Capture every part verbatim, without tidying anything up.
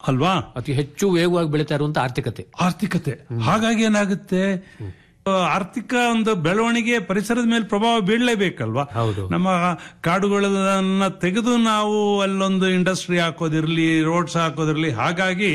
ಅಲ್ವಾ? ಅತಿ ಹೆಚ್ಚು ವೇಗವಾಗಿ ಬೆಳೀತಾ ಇರುವಂತ ಆರ್ಥಿಕತೆ ಆರ್ಥಿಕತೆ. ಹಾಗಾಗಿ ಏನಾಗುತ್ತೆ, ಆರ್ಥಿಕ ಒಂದು ಬೆಳವಣಿಗೆ ಪರಿಸರದ ಮೇಲೆ ಪ್ರಭಾವ ಬೀಳಲೇಬೇಕಲ್ವಾ? ನಮ್ಮ ಕಾಡುಗಳನ್ನ ತೆಗೆದು ನಾವು ಅಲ್ಲೊಂದು ಇಂಡಸ್ಟ್ರಿ ಹಾಕೋದಿರ್ಲಿ, ರೋಡ್ಸ್ ಹಾಕೋದಿರ್ಲಿ, ಹಾಗಾಗಿ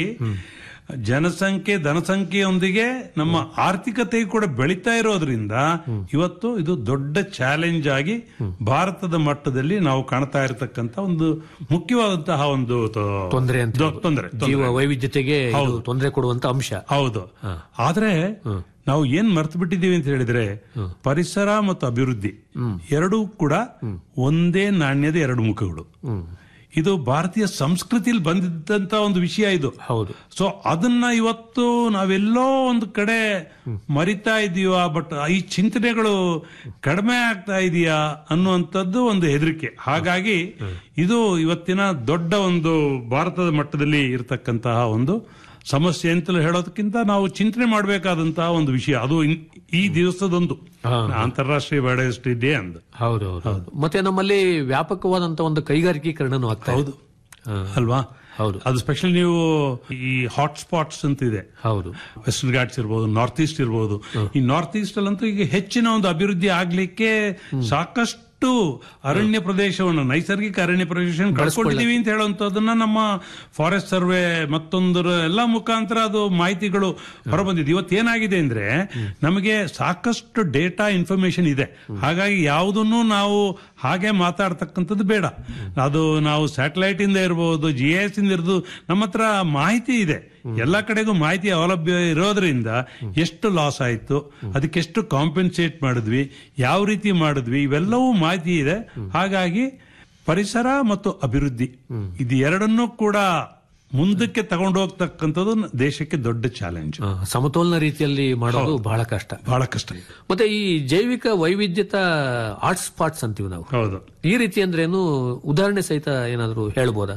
ಜನಸಂಖ್ಯೆ ಧನಸಂಖ್ಯೆಯೊಂದಿಗೆ ನಮ್ಮ ಆರ್ಥಿಕತೆ ಕೂಡ ಬೆಳೀತಾ ಇರೋದ್ರಿಂದ ಇವತ್ತು ಇದು ದೊಡ್ಡ ಚಾಲೆಂಜ್ ಆಗಿ ಭಾರತದ ಮಟ್ಟದಲ್ಲಿ ನಾವು ಕಾಣ್ತಾ ಇರತಕ್ಕಂತ ಒಂದು ಮುಖ್ಯವಾದಂತಹ ಒಂದು ತೊಂದರೆ ತೊಂದರೆ ಜೀವ ವೈವಿಧ್ಯತೆಗೆ ತೊಂದರೆ ಕೊಡುವಂತ ಅಂಶ. ಹೌದು. ಆದ್ರೆ ನಾವು ಏನ್ ಮರ್ತು ಬಿಟ್ಟಿದ್ದೀವಿ ಅಂತ ಹೇಳಿದ್ರೆ, ಪರಿಸರ ಮತ್ತು ಅಭಿವೃದ್ಧಿ ಎರಡೂ ಕೂಡ ಒಂದೇ ನಾಣ್ಯದ ಎರಡು ಮುಖಗಳು. ಇದು ಭಾರತೀಯ ಸಂಸ್ಕೃತಿಯಲ್ಲಿ ಬಂದಿದ್ದಂತ ಒಂದು ವಿಷಯ ಇದು. ಹೌದು. ಸೊ ಅದನ್ನ ಇವತ್ತು ನಾವೆಲ್ಲೋ ಒಂದು ಕಡೆ ಮರಿತಾ ಇದೀವ, ಬಟ್ ಈ ಚಿಂತನೆಗಳು ಕಡಿಮೆ ಆಗ್ತಾ ಇದೆಯಾ ಅನ್ನುವಂಥದ್ದು ಒಂದು ಹೆದರಿಕೆ. ಹಾಗಾಗಿ ಇದು ಇವತ್ತಿನ ದೊಡ್ಡ ಒಂದು ಭಾರತದ ಮಟ್ಟದಲ್ಲಿ ಇರತಕ್ಕಂತಹ ಒಂದು ಸಮಸ್ಯೆ ಅಂತಲೂ ಹೇಳೋದಕ್ಕಿಂತ ನಾವು ಚಿಂತನೆ ಮಾಡಬೇಕಾದಂತಹ ಒಂದು ವಿಷಯ. ಅದು ಈ ದಿವಸದೊಂದು ಅಂತಾರಾಷ್ಟ್ರೀಯ ಬಯೋಡೈವರ್ಸಿಟಿ ಡೇ ಅಂದ. ಹೌದು ಹೌದು. ಮತ್ತೆ ನಮ್ಮಲ್ಲಿ ವ್ಯಾಪಕವಾದಂತ ಒಂದು ಕೈಗಾರಿಕೀಕರಣನೂ ಆಗ್ತಾ ಹೌದು ಅಲ್ವಾ? ಹೌದು. ಅದು ಸ್ಪೆಷಲಿ ನೀವು ಈ ಹಾಟ್ ಸ್ಪಾಟ್ಸ್ ಅಂತ ಇದೆ. ಹೌದು. ವೆಸ್ಟರ್ನ್ ಘಾಟ್ಸ್ ಇರ್ಬೋದು, ನಾರ್ತ್ ಈಸ್ಟ್ ಇರ್ಬೋದು. ಈ ನಾರ್ತ್ ಈಸ್ಟ್ ಅಲ್ಲಂತೂ ಈಗ ಹೆಚ್ಚಿನ ಒಂದು ಅಭಿವೃದ್ಧಿ ಆಗ್ಲಿಕ್ಕೆ ಸಾಕಷ್ಟು ಅರಣ್ಯ ಪ್ರದೇಶವನ್ನು, ನೈಸರ್ಗಿಕ ಅರಣ್ಯ ಪ್ರದೇಶವನ್ನು ಕಳ್ಕೊಂಡಿದೀವಿ ಅಂತ ಹೇಳುವಂತದನ್ನ ನಮ್ಮ ಫಾರೆಸ್ಟ್ ಸರ್ವೆ ಮತ್ತೊಂದರ ಎಲ್ಲ ಮುಖಾಂತರ ಅದು ಮಾಹಿತಿಗಳು ಹೊರಬಂದಿದೆ. ಇವತ್ತೇನಾಗಿದೆ ಅಂದ್ರೆ ನಮಗೆ ಸಾಕಷ್ಟು ಡೇಟಾ ಇನ್ಫಾರ್ಮೇಶನ್ ಇದೆ. ಹಾಗಾಗಿ ಯಾವುದನ್ನು ನಾವು ಹಾಗೆ ಮಾತಾಡ್ತಕ್ಕಂಥದ್ದು ಬೇಡ. ಅದು ನಾವು ಸ್ಯಾಟಲೈಟ್ ಇಂದ ಇರಬಹುದು, ಜಿ ಎಸ್ ಇಂದ ಇರೋದು, ನಮ್ಮ ಹತ್ರ ಮಾಹಿತಿ ಇದೆ. ಎಲ್ಲ ಕಡೆಗೂ ಮಾಹಿತಿ ಸೌಲಭ್ಯ ಇರೋದ್ರಿಂದ ಎಷ್ಟು ಲಾಸ್ ಆಯ್ತು, ಅದಕ್ಕೆಷ್ಟು ಕಾಂಪೆನ್ಸೇಟ್ ಮಾಡಿದ್ವಿ, ಯಾವ ರೀತಿ ಮಾಡಿದ್ವಿ, ಇವೆಲ್ಲವೂ ಮಾಹಿತಿ ಇದೆ. ಹಾಗಾಗಿ ಪರಿಸರ ಮತ್ತು ಅಭಿವೃದ್ಧಿ ಇದು ಎರಡನ್ನೂ ಕೂಡ ಮುಂದಕ್ಕೆ ತಗೊಂಡು ಹೋಗ್ತಕ್ಕಂಥದ್ದು ದೇಶಕ್ಕೆ ದೊಡ್ಡ ಚಾಲೆಂಜ್. ಸಮತೋಲನ ರೀತಿಯಲ್ಲಿ ಮಾಡೋದು ಬಹಳ ಕಷ್ಟ ಬಹಳ ಕಷ್ಟ. ಮತ್ತೆ ಈ ಜೈವಿಕ ವೈವಿಧ್ಯತಾ ಹಾಟ್ ಸ್ಪಾಟ್ಸ್ ಅಂತೀವಿ ನಾವು. ಹೌದು. ಈ ರೀತಿ ಅಂದ್ರೇನು, ಉದಾಹರಣೆ ಸಹಿತ ಏನಾದ್ರು ಹೇಳ್ಬೋದಾ?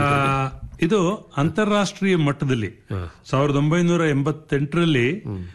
ಇದು ಅಂತಾರಾಷ್ಟ್ರೀಯ ಮಟ್ಟದಲ್ಲಿ ಸಾವಿರದ ಒಂಬೈನೂರ ಎಂಬತ್ತೆಂಟರಲ್ಲಿ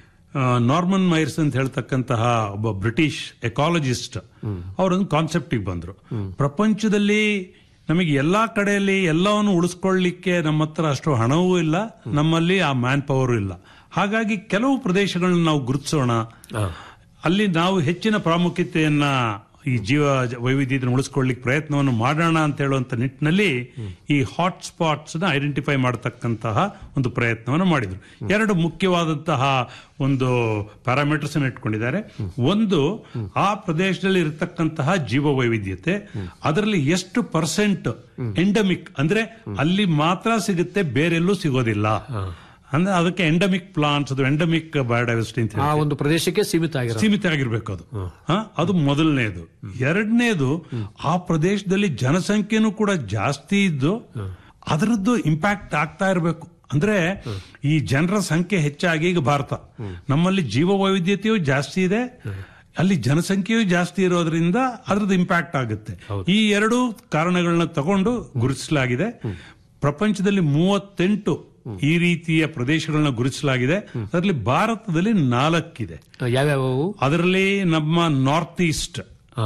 ನಾರ್ಮನ್ ಮೈರ್ಸ್ ಅಂತ ಹೇಳ್ತಕ್ಕಂತಹ ಒಬ್ಬ ಬ್ರಿಟಿಷ್ ಎಕಾಲಜಿಸ್ಟ್ ಅವರೊಂದು ಕಾನ್ಸೆಪ್ಟಿಗೆ ಬಂದ್ರು. ಪ್ರಪಂಚದಲ್ಲಿ ನಮಗೆ ಎಲ್ಲಾ ಕಡೆಯಲ್ಲಿ ಎಲ್ಲವನ್ನು ಉಳಿಸ್ಕೊಳ್ಳಿಕ್ಕೆ ನಮ್ಮ ಹತ್ರ ಅಷ್ಟು ಹಣವೂ ಇಲ್ಲ, ನಮ್ಮಲ್ಲಿ ಆ ಮ್ಯಾನ್ ಪವರ್ ಇಲ್ಲ. ಹಾಗಾಗಿ ಕೆಲವು ಪ್ರದೇಶಗಳನ್ನ ನಾವು ಗುರುತಿಸೋಣ, ಅಲ್ಲಿ ನಾವು ಹೆಚ್ಚಿನ ಪ್ರಾಮುಖ್ಯತೆಯನ್ನ ಈ ಜೀವ ವೈವಿಧ್ಯತೆಯನ್ನು ಉಳಿಸ್ಕೊಳ್ಳಿಕ್ಕೆ ಪ್ರಯತ್ನವನ್ನು ಮಾಡೋಣ ಅಂತ ಹೇಳುವಂತ ನಿಟ್ಟಿನಲ್ಲಿ ಈ ಹಾಟ್ ಸ್ಪಾಟ್ಸ್ ನ ಐಡೆಂಟಿಫೈ ಮಾಡತಕ್ಕಂತಹ ಒಂದು ಪ್ರಯತ್ನವನ್ನು ಮಾಡಿದ್ರು. ಎರಡು ಮುಖ್ಯವಾದಂತಹ ಒಂದು ಪ್ಯಾರಾಮೀಟರ್ಸ್ ಅನ್ನು ಇಟ್ಕೊಂಡಿದ್ದಾರೆ. ಒಂದು, ಆ ಪ್ರದೇಶದಲ್ಲಿ ಇರತಕ್ಕಂತಹ ಜೀವ ವೈವಿಧ್ಯತೆ, ಅದರಲ್ಲಿ ಎಷ್ಟು ಪರ್ಸೆಂಟ್ ಎಂಡಮಿಕ್ ಅಂದ್ರೆ ಅಲ್ಲಿ ಮಾತ್ರ ಸಿಗುತ್ತೆ, ಬೇರೆಲ್ಲೂ ಸಿಗೋದಿಲ್ಲ. ಅಂದ್ರೆ ಅದಕ್ಕೆ ಎಂಡಮಿಕ್ ಪ್ಲಾಂಟ್ಸ್, ಅದು ಎಂಡಮಿಕ್ ಬಯೋಡೈವರ್ಸಿಟಿ ಅಂತ ಆ ಒಂದು ಪ್ರದೇಶಕ್ಕೆ ಸೀಮಿತ ಆಗಿರೋ ಸೀಮಿತ ಆಗಿರ್ಬೇಕು. ಅದು ಅದು ಮೊದಲನೇದು. ಎರಡನೇದು, ಆ ಪ್ರದೇಶದಲ್ಲಿ ಜನಸಂಖ್ಯೆನೂ ಕೂಡ ಜಾಸ್ತಿ ಇದ್ದು ಅದರದ್ದು ಇಂಪ್ಯಾಕ್ಟ್ ಆಗ್ತಾ ಇರಬೇಕು. ಅಂದ್ರೆ ಈ ಜನರ ಸಂಖ್ಯೆ ಹೆಚ್ಚಾಗಿ, ಈಗ ಭಾರತ, ನಮ್ಮಲ್ಲಿ ಜೀವ ವೈವಿಧ್ಯತೆಯೂ ಜಾಸ್ತಿ ಇದೆ, ಅಲ್ಲಿ ಜನಸಂಖ್ಯೆಯೂ ಜಾಸ್ತಿ ಇರೋದ್ರಿಂದ ಅದರದ್ದು ಇಂಪ್ಯಾಕ್ಟ್ ಆಗುತ್ತೆ. ಈ ಎರಡು ಕಾರಣಗಳನ್ನ ತಗೊಂಡು ಗುರುತಿಸಲಾಗಿದೆ. ಪ್ರಪಂಚದಲ್ಲಿ ಮೂವತ್ತೆಂಟು ಈ ರೀತಿಯ ಪ್ರದೇಶಗಳನ್ನ ಗುರುತಿಸಲಾಗಿದೆ. ಅದರಲ್ಲಿ ಭಾರತದಲ್ಲಿ ನಾಲ್ಕಿದೆ. ಯಾವ್ಯಾವ? ಅದರಲ್ಲಿ ನಮ್ಮ north East,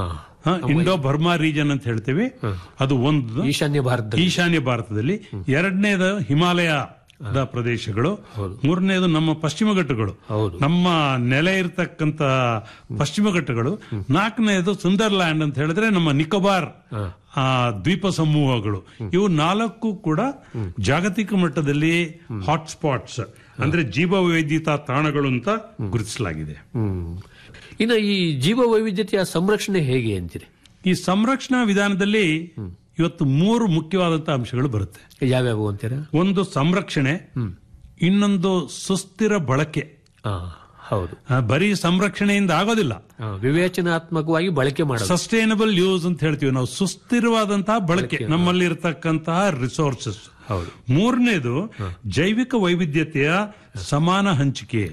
Indo Burma region ಅಂತ ಹೇಳ್ತೀವಿ, ಅದು ಒಂದು ಈಶಾನ್ಯ ಭಾರತ ಈಶಾನ್ಯ ಭಾರತದಲ್ಲಿ. ಎರಡನೇದು ಹಿಮಾಲಯ ಪ್ರದೇಶಗಳು. ಮೂರನೇದು ನಮ್ಮ ಪಶ್ಚಿಮ ಘಟ್ಟಗಳು, ನಮ್ಮ ನೆಲೆ ಇರತಕ್ಕಂತ ಪಶ್ಚಿಮ ಘಟ್ಟಗಳು. ನಾಲ್ಕನೇದು ಸುಂದರ್ಲ್ಯಾಂಡ್ ಅಂತ ಹೇಳಿದ್ರೆ ನಮ್ಮ ನಿಕೋಬಾರ್ ಆ ದ್ವೀಪ ಸಮೂಹಗಳು. ಇವು ನಾಲ್ಕು ಕೂಡ ಜಾಗತಿಕ ಮಟ್ಟದಲ್ಲಿ ಹಾಟ್ ಸ್ಪಾಟ್ಸ್ ಅಂದ್ರೆ ಜೀವ ವೈವಿಧ್ಯತಾ ತಾಣಗಳು ಅಂತ ಗುರುತಿಸಲಾಗಿದೆ. ಇನ್ನು ಈ ಜೀವ ವೈವಿಧ್ಯತೆಯ ಸಂರಕ್ಷಣೆ ಹೇಗೆ ಅಂತೀರಿ? ಈ ಸಂರಕ್ಷಣಾ ವಿಧಾನದಲ್ಲಿ ಇವತ್ತು ಮೂರು ಮುಖ್ಯವಾದಂತಹ ಅಂಶಗಳು ಬರುತ್ತೆ. ಯಾವ್ಯಾವು ಅಂತೀರಾ? ಒಂದು ಸಂರಕ್ಷಣೆ, ಇನ್ನೊಂದು ಸುಸ್ಥಿರ ಬಳಕೆ. ಹೌದು. ಬರೀ ಸಂರಕ್ಷಣೆಯಿಂದ ಆಗೋದಿಲ್ಲ, ವಿವೇಚನಾತ್ಮಕವಾಗಿ ಬಳಕೆ ಮಾಡೋದು, ಸಸ್ಟೈನಬಲ್ ಯೂಸ್ ಅಂತ ಹೇಳ್ತೀವಿ ನಾವು. ಸುಸ್ಥಿರವಾದಂತಹ ಬಳಕೆ ನಮ್ಮಲ್ಲಿ ಇರತಕ್ಕಂತಹ ರಿಸೋರ್ಸಸ್. ಮೂರನೇದು ಜೈವಿಕ ವೈವಿಧ್ಯತೆಯ ಸಮಾನ ಹಂಚಿಕೆ.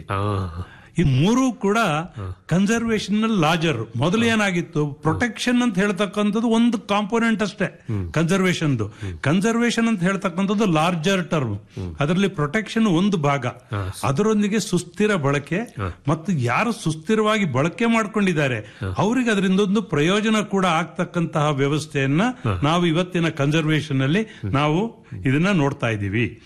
ಈ ಮೂರು ಕೂಡ ಕನ್ಸರ್ವೇಷನ್ ಲಾರ್ಜರ್. ಮೊದಲು ಏನಾಗಿತ್ತು, ಪ್ರೊಟೆಕ್ಷನ್ ಅಂತ ಹೇಳ್ತಕ್ಕಂಥದ್ದು ಒಂದು ಕಾಂಪೋನೆಂಟ್ ಅಷ್ಟೇ ಕನ್ಸರ್ವೇಷನ್. ಕನ್ಸರ್ವೇಷನ್ ಅಂತ ಹೇಳ್ತಕ್ಕಂಥದ್ದು ಲಾರ್ಜರ್ ಟರ್ಮ್, ಅದರಲ್ಲಿ ಪ್ರೊಟೆಕ್ಷನ್ ಒಂದು ಭಾಗ. ಅದರೊಂದಿಗೆ ಸುಸ್ಥಿರ ಬಳಕೆ, ಮತ್ತು ಯಾರು ಸುಸ್ಥಿರವಾಗಿ ಬಳಕೆ ಮಾಡ್ಕೊಂಡಿದ್ದಾರೆ ಅವರಿಗೆ ಅದರಿಂದ ಒಂದು ಪ್ರಯೋಜನ ಕೂಡ ಆಗ್ತಕ್ಕಂತಹ ವ್ಯವಸ್ಥೆಯನ್ನ ನಾವು ಇವತ್ತಿನ ಕನ್ಸರ್ವೇಷನ್ ಅಲ್ಲಿ ನಾವು ಇದನ್ನ ನೋಡ್ತಾ ಇದ್ದೀವಿ.